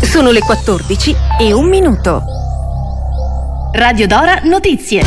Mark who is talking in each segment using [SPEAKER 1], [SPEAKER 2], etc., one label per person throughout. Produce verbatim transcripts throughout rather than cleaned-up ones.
[SPEAKER 1] Sono le quattordici e un minuto.
[SPEAKER 2] Radio Dora Notizie.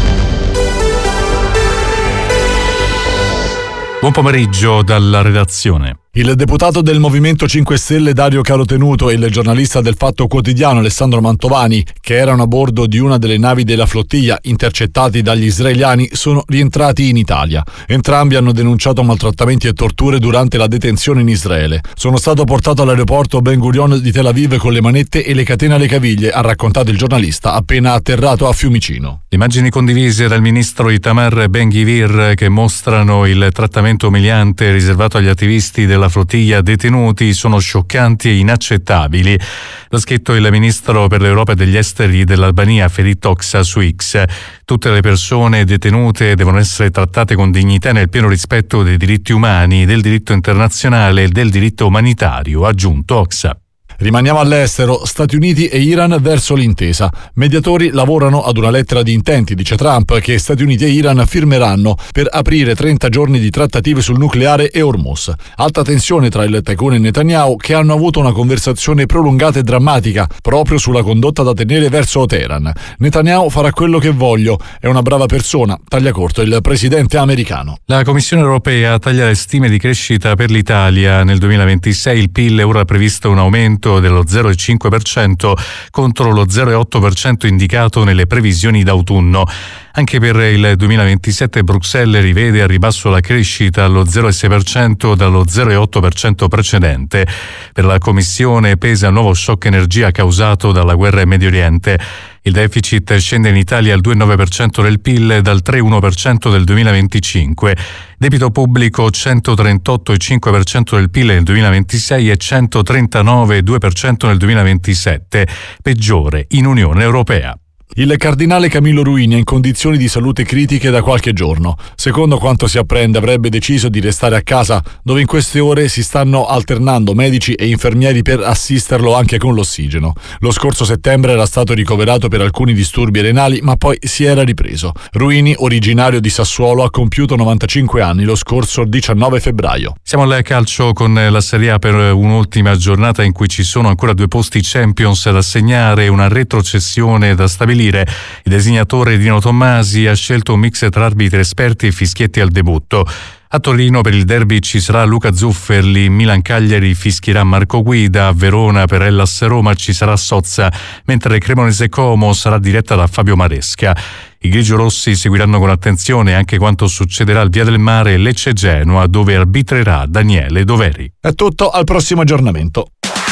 [SPEAKER 3] Buon pomeriggio dalla redazione.
[SPEAKER 4] Il deputato del Movimento cinque Stelle Dario Carotenuto e il giornalista del Fatto Quotidiano Alessandro Mantovani, che erano a bordo di una delle navi della flottiglia intercettati dagli israeliani, sono rientrati in Italia. Entrambi hanno denunciato maltrattamenti e torture durante la detenzione in Israele. Sono stato portato all'aeroporto Ben Gurion di Tel Aviv con le manette e le catene alle caviglie, ha raccontato il giornalista appena atterrato a Fiumicino.
[SPEAKER 3] Immagini condivise dal ministro Itamar Ben-Gvir che mostrano il trattamento umiliante riservato agli attivisti della flottiglia detenuti sono scioccanti e inaccettabili. L'ha scritto il ministro per l'Europa e degli esteri dell'Albania Ferit Hoxha su X. Tutte le persone detenute devono essere trattate con dignità nel pieno rispetto dei diritti umani, del diritto internazionale e del diritto umanitario, ha aggiunto Hoxha.
[SPEAKER 4] Rimaniamo all'estero, Stati Uniti e Iran verso l'intesa. Mediatori lavorano ad una lettera di intenti, dice Trump, che Stati Uniti e Iran firmeranno per aprire trenta giorni di trattative sul nucleare e Hormuz. Alta tensione tra il tycoon e Netanyahu, che hanno avuto una conversazione prolungata e drammatica proprio sulla condotta da tenere verso Teheran. Netanyahu farà quello che voglio, è una brava persona, taglia corto il presidente americano.
[SPEAKER 3] La Commissione europea taglia le stime di crescita per l'Italia. Nel duemilaventisei il P I L è ora previsto un aumento dello zero virgola cinque per cento contro lo zero virgola otto per cento indicato nelle previsioni d'autunno. Anche per il duemilaventisette Bruxelles rivede a ribasso la crescita allo zero virgola sei per cento dallo zero virgola otto per cento precedente. Per la Commissione pesa il nuovo shock energia causato dalla guerra in Medio Oriente. Il deficit scende in Italia al due virgola nove per cento del P I L dal tre virgola uno per cento del duemilaventicinque. Debito pubblico centotrentotto virgola cinque per cento del P I L nel duemilaventisei e centotrentanove virgola due per cento nel duemilaventisette, peggiore in Unione Europea.
[SPEAKER 4] Il cardinale Camillo Ruini è in condizioni di salute critiche da qualche giorno. Secondo quanto si apprende, avrebbe deciso di restare a casa, dove in queste ore si stanno alternando medici e infermieri per assisterlo anche con l'ossigeno. Lo scorso settembre era stato ricoverato per alcuni disturbi renali, ma poi si era ripreso. Ruini, originario di Sassuolo, ha compiuto novantacinque anni lo scorso diciannove febbraio.
[SPEAKER 3] Siamo al calcio con la Serie A per un'ultima giornata in cui ci sono ancora due posti Champions da segnare e una retrocessione da stabilire. Il designatore Dino Tommasi ha scelto un mix tra arbitri esperti e fischietti al debutto. A Torino per il derby ci sarà Luca Zufferli, Milan-Cagliari fischierà Marco Guida, a Verona per Hellas Roma ci sarà Sozza, mentre Cremonese Como sarà diretta da Fabio Maresca. I grigiorossi seguiranno con attenzione anche quanto succederà al Via del Mare Lecce Genoa, dove arbitrerà Daniele Doveri.
[SPEAKER 4] È tutto, al prossimo aggiornamento.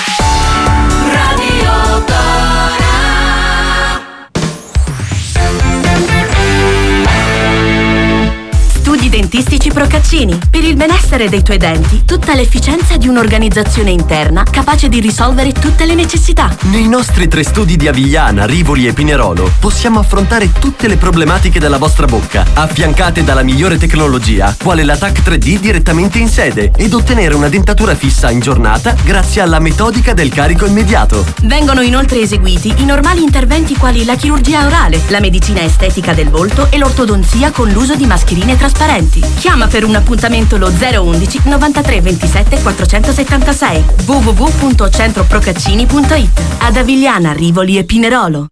[SPEAKER 2] Studi dentistici Procaccini. Per il benessere dei tuoi denti, tutta l'efficienza di un'organizzazione interna capace di risolvere tutte le necessità.
[SPEAKER 5] Nei nostri tre studi di Avigliana, Rivoli e Pinerolo possiamo affrontare tutte le problematiche della vostra bocca, affiancate dalla migliore tecnologia, quale la T A C tre D direttamente in sede, ed ottenere una dentatura fissa in giornata grazie alla metodica del carico immediato.
[SPEAKER 2] Vengono inoltre eseguiti i normali interventi quali la chirurgia orale, la medicina estetica del volto e l'ortodonzia con l'uso di mascherine trasparenti. Chiama per un appuntamento lo zero undici novantatré ventisette quattrocentosettantasei w w w punto centroprocaccini punto it. Ad Avigliana, Rivoli e Pinerolo.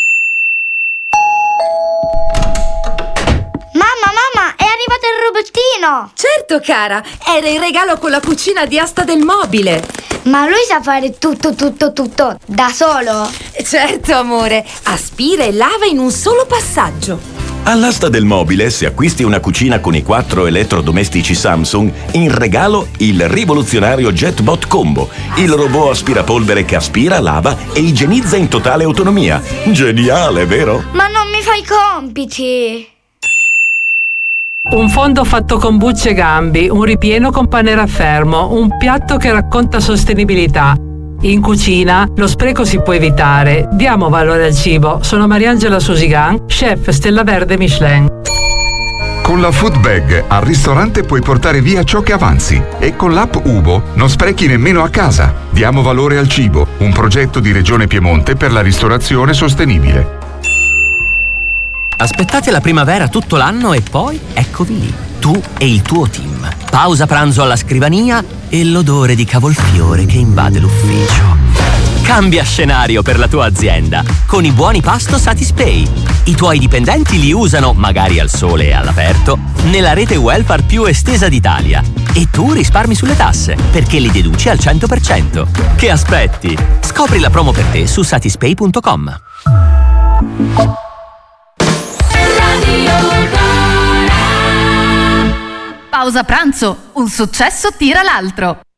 [SPEAKER 6] Mamma, mamma, è arrivato il robottino!
[SPEAKER 1] Certo, cara, era il regalo con la cucina di asta del mobile.
[SPEAKER 6] Ma lui sa fare tutto, tutto, tutto da solo?
[SPEAKER 1] Certo, amore, aspira e lava in un solo passaggio.
[SPEAKER 7] All'asta del mobile, se acquisti una cucina con i quattro elettrodomestici Samsung, in regalo il rivoluzionario JetBot Combo, il robot aspirapolvere che aspira, lava e igienizza in totale autonomia. Geniale, vero?
[SPEAKER 6] Ma non mi fai i compiti!
[SPEAKER 8] Un fondo fatto con bucce e gambi, un ripieno con pane raffermo, un piatto che racconta sostenibilità. In cucina lo spreco si può evitare. Diamo valore al cibo. Sono Mariangela Susigan, chef Stella Verde Michelin.
[SPEAKER 9] Con la Food Bag al ristorante puoi portare via ciò che avanzi e con l'app Ubo non sprechi nemmeno a casa. Diamo valore al cibo, un progetto di Regione Piemonte per la ristorazione sostenibile.
[SPEAKER 10] Aspettate la primavera tutto l'anno e poi eccovi lì, tu e il tuo team. Pausa pranzo alla scrivania e l'odore di cavolfiore che invade l'ufficio. Cambia scenario per la tua azienda con i buoni pasto Satispay. I tuoi dipendenti li usano, magari al sole e all'aperto, nella rete welfare più estesa d'Italia. E tu risparmi sulle tasse, perché li deduci al cento per cento. Che aspetti? Scopri la promo per te su satispay punto com.
[SPEAKER 11] Pausa pranzo, un successo tira l'altro.